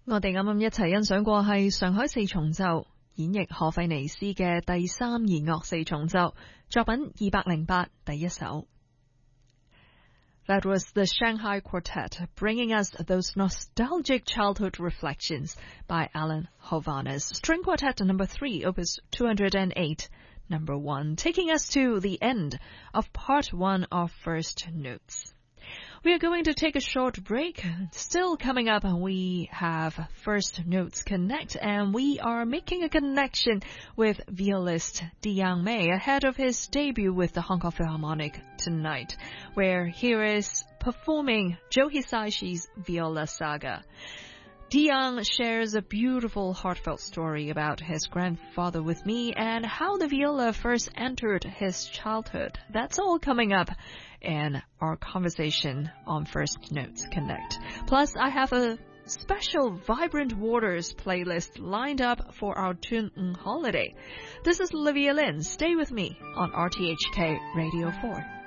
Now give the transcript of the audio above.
我哋啱啱一齊欣賞過係上海四重奏演繹何費尼斯嘅第三弦樂四重奏作品208第一首。That was the Shanghai Quartet bringing us those nostalgic childhood reflections by Alan Hovhaness. String Quartet number 3, opus 208, number 1, taking us to the end of part 1 of First Notes.We are going to take a short break. Still coming up, we have First Notes Connect, and we are making a connection with violist Diyang Mei ahead of his debut with the Hong Kong Philharmonic tonight, where he is performing Joe Hisaishi's Viola Saga.Diyang shares a beautiful, heartfelt story about his grandfather with me and how the viola first entered his childhood. That's all coming up in our conversation on First Notes Connect. Plus, I have a special Vibrant Waters playlist lined up for our Tune holiday. This is Olivia Lin. Stay with me on RTHK Radio 4.